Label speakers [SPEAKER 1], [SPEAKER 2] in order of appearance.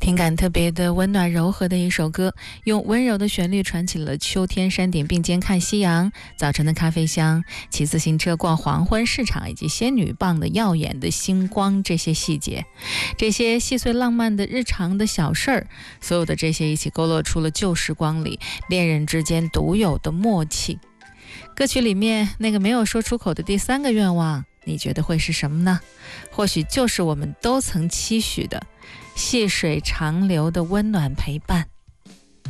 [SPEAKER 1] 听感特别的温暖柔和的一首歌，用温柔的旋律传起了秋天山顶并肩看夕阳，早晨的咖啡香，骑自行车逛黄昏市场，以及仙女棒的耀眼的星光，这些细节，这些细碎浪漫的日常的小事儿，所有的这些一起勾勒出了旧时光里恋人之间独有的默契。歌曲里面那个没有说出口的第三个愿望，你觉得会是什么呢？或许就是我们都曾期许的细水长流的温暖陪伴。